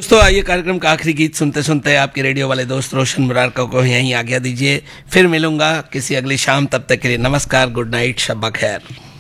दोस्तों आइए कार्यक्रम का आखिरी गीत सुनते सुनते आपके रेडियो वाले दोस्त रोशन मुरारका को यहीं आज्ञा दीजिए। फिर मिलूंगा किसी अगली शाम, तब तक के लिए नमस्कार, गुड नाइट, शब्बा खैर।